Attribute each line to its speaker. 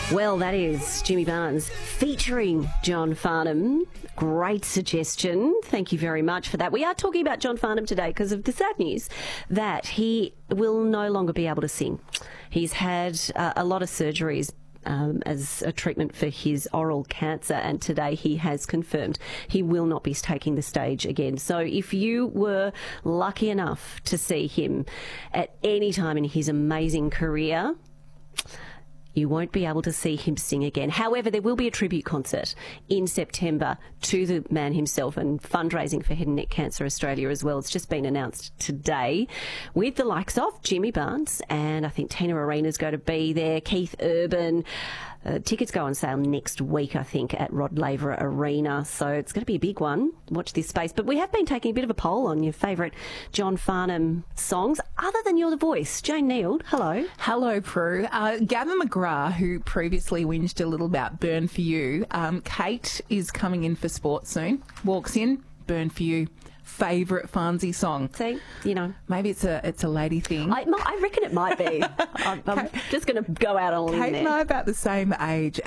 Speaker 1: Well, that is Jimmy Barnes featuring John Farnham. Great suggestion. Thank you very much for that. We are talking about John Farnham today because of the sad news that he will no longer be able to sing. He's had a lot of surgeries as a treatment for his oral cancer, and today he has confirmed he will not be taking the stage again. So if you were lucky enough to see him at any time in his amazing career, you won't be able to see him sing again. However, there will be a tribute concert in September to the man himself and fundraising for Head and Neck Cancer Australia as well. It's just been announced today with the likes of Jimmy Barnes, and I think Tina Arena's going to be there, Keith Urban. Tickets go on sale next week, I think, at Rod Laver Arena. So it's going to be a big one. Watch this space. But we have been taking a bit of a poll on your favourite John Farnham songs, other than You're the Voice. Jane Neild, hello.
Speaker 2: Hello, Prue. Gavin McGrath, who previously whinged a little about Burn For You. Kate is coming in for sport soon. Walks in, Burn For You. Favourite Farnsey song.
Speaker 1: See, you know.
Speaker 2: Maybe it's a lady thing.
Speaker 1: I reckon it might be. I'm just going to go out on a limb there.
Speaker 2: Kate and I are about the same age.